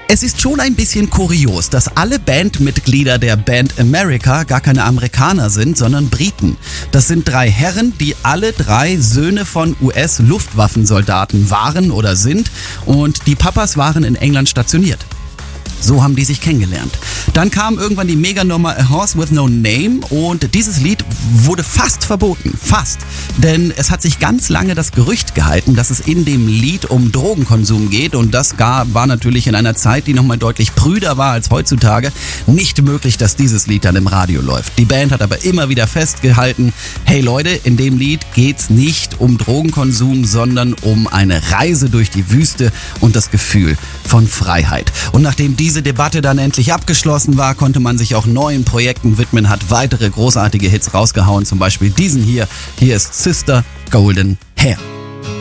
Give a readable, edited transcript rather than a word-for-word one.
Es ist schon ein bisschen kurios, dass alle Bandmitglieder der Band America gar keine Amerikaner sind, sondern Briten. Das sind 3 Herren, die alle 3 Söhne von US-Luftwaffensoldaten waren oder sind, und die Papas waren in England stationiert. So haben die sich kennengelernt. Dann kam irgendwann die Meganummer A Horse with No Name und dieses Lied wurde fast verboten. Fast. Denn es hat sich ganz lange das Gerücht gehalten, dass es in dem Lied um Drogenkonsum geht, und das war natürlich in einer Zeit, die nochmal deutlich prüder war als heutzutage, nicht möglich, dass dieses Lied dann im Radio läuft. Die Band hat aber immer wieder festgehalten, hey Leute, in dem Lied geht's nicht um Drogenkonsum, sondern um eine Reise durch die Wüste und das Gefühl von Freiheit. Und nachdem diese Debatte dann endlich abgeschlossen war, konnte man sich auch neuen Projekten widmen, hat weitere großartige Hits rausgehauen, zum Beispiel diesen hier. Hier ist Sister Golden Hair.